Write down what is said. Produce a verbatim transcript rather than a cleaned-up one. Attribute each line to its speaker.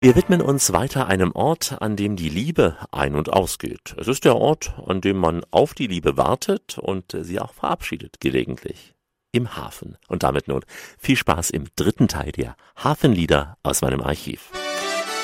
Speaker 1: Wir widmen uns weiter einem Ort, an dem die Liebe ein- und ausgeht. Es ist der Ort, an dem man auf die Liebe wartet und sie auch verabschiedet gelegentlich. Im Hafen. Und damit nun viel Spaß im dritten Teil der Hafenlieder aus meinem Archiv.